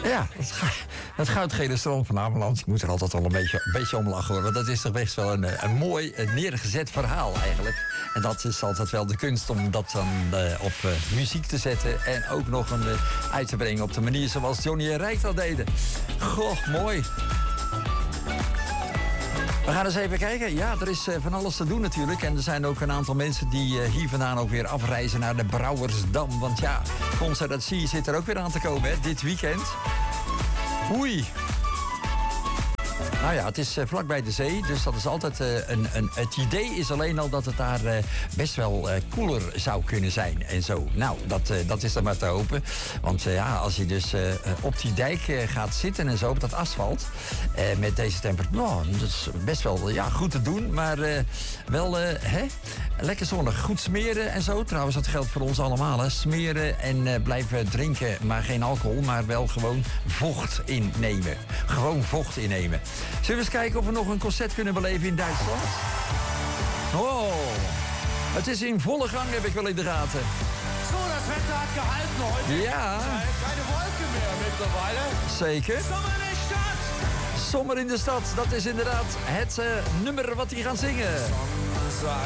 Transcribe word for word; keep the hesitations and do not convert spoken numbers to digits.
Ja, dat, dat goudgele strand van Ameland. Ik moet er altijd al een beetje, een beetje om lachen hoor. Want dat is toch best wel een, een mooi een neergezet verhaal eigenlijk. En dat is altijd wel de kunst om dat dan uh, op uh, muziek te zetten. En ook nog een, uh, uit te brengen op de manier zoals Johnny en Rijk dat deden. Goh, mooi. We gaan eens even kijken. Ja, er is uh, van alles te doen natuurlijk. En er zijn ook een aantal mensen die uh, hier vandaan ook weer afreizen naar de Brouwersdam. Want ja, Concertatie zit er ook weer aan te komen, hè, dit weekend. Oei. Nou ja, het is uh, vlakbij de zee, dus dat is altijd uh, een, een... Het idee is alleen al dat het daar uh, best wel uh, koeler zou kunnen zijn en zo. Nou, dat, uh, dat is dan maar te hopen. Want uh, ja, als je dus uh, op die dijk uh, gaat zitten en zo, op dat asfalt... Uh, met deze temperatuur, nou, dat is best wel ja, goed te doen. Maar uh, wel, uh, hè, lekker zonnig. Goed smeren en zo. Trouwens, dat geldt voor ons allemaal, hè. Smeren en uh, blijven drinken, maar geen alcohol. Maar wel gewoon vocht innemen. Gewoon vocht innemen. Zullen we eens kijken of we nog een concert kunnen beleven in Duitsland? Oh, het is in volle gang, heb ik wel in de gaten. Zo, das Wetter hat gehalten heute. Ja. Keine Wolken mehr mittlerweile. Zeker. Sommer in de stad. Sommer in de stad, dat is inderdaad het uh, nummer wat die gaan zingen.